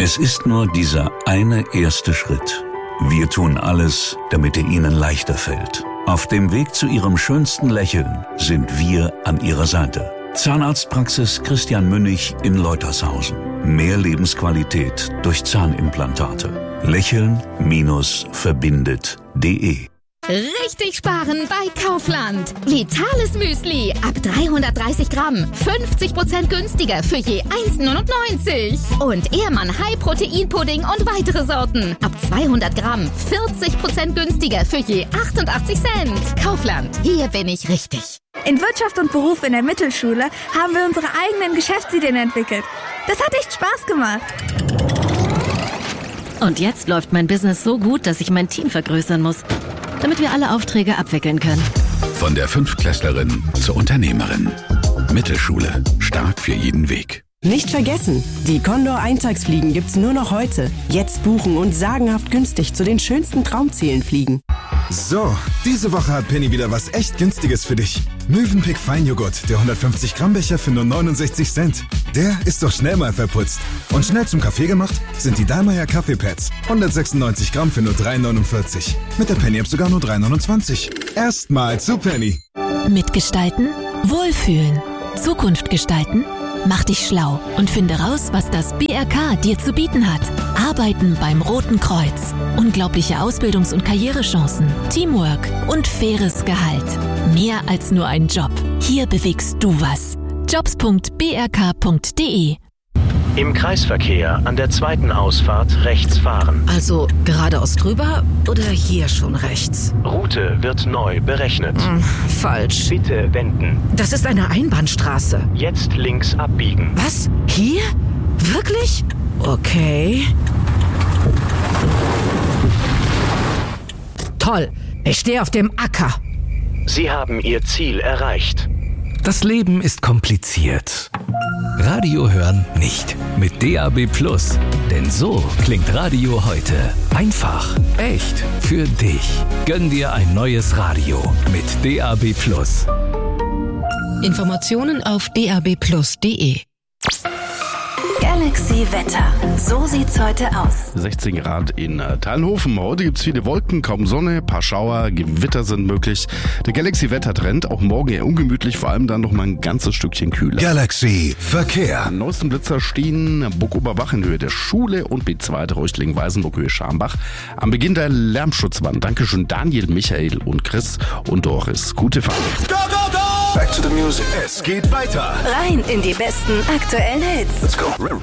Es ist nur dieser eine erste Schritt. Wir tun alles, damit er Ihnen leichter fällt. Auf dem Weg zu Ihrem schönsten Lächeln sind wir an Ihrer Seite. Zahnarztpraxis Christian Münnig in Leutershausen. Mehr Lebensqualität durch Zahnimplantate. Lächeln-verbindet.de. Richtig sparen bei Kaufland. Vitales Müsli ab 330 Gramm. 50% günstiger für je 1,99. Und Ehrmann High Protein Pudding und weitere Sorten. Ab 200 Gramm. 40% günstiger für je 88 Cent. Kaufland. Hier bin ich richtig. In Wirtschaft und Beruf in der Mittelschule haben wir unsere eigenen Geschäftsideen entwickelt. Das hat echt Spaß gemacht. Und jetzt läuft mein Business so gut, dass ich mein Team vergrößern muss, damit wir alle Aufträge abwickeln können. Von der Fünftklässlerin zur Unternehmerin. Mittelschule. Stark für jeden Weg. Nicht vergessen, die Condor Eintagsfliegen gibt's nur noch heute. Jetzt buchen und sagenhaft günstig zu den schönsten Traumzielen fliegen. So, diese Woche hat Penny wieder was echt Günstiges für dich. Mövenpick Feinjoghurt, der 150 Gramm Becher für nur 69 Cent. Der ist doch schnell mal verputzt. Und schnell zum Kaffee gemacht sind die Dallmayr Kaffeepads. 196 Gramm für nur 3,49. Mit der Penny-App sogar nur 3,29. Erstmal zu Penny. Mitgestalten, wohlfühlen, Zukunft gestalten. Mach dich schlau und finde raus, was das BRK dir zu bieten hat. Arbeiten beim Roten Kreuz. Unglaubliche Ausbildungs- und Karrierechancen, Teamwork und faires Gehalt. Mehr als nur ein Job. Hier bewegst du was. jobs.brk.de. Im Kreisverkehr an der zweiten Ausfahrt rechts fahren. Also geradeaus drüber oder hier schon rechts? Route wird neu berechnet. Falsch. Bitte wenden. Das ist eine Einbahnstraße. Jetzt links abbiegen. Was? Hier? Wirklich? Okay. Toll. Ich stehe auf dem Acker. Sie haben Ihr Ziel erreicht. Das Leben ist kompliziert. Radio hören nicht. Mit DAB+. Denn so klingt Radio heute. Einfach, echt, für dich. Gönn dir ein neues Radio mit DAB+. Informationen auf dab+.de. Galaxy Wetter. So sieht's heute aus. 16 Grad in Thalhofen. Heute gibt's viele Wolken, kaum Sonne, paar Schauer, Gewitter sind möglich. Der Galaxy Wettertrend, auch morgen eher ungemütlich, vor allem dann noch mal ein ganzes Stückchen kühler. Galaxy Verkehr. Am neuesten Blitzer stehen Burg-Oberbach in Höhe der Schule und B2 Reuchtlingen-Weißenburg Höhe Schambach. Am Beginn der Lärmschutzwand. Dankeschön Daniel, Michael und Chris und Doris. Gute Fahrt. Go, go, go! Back to the music. Es geht weiter. Rein in die besten aktuellen Hits. Let's go.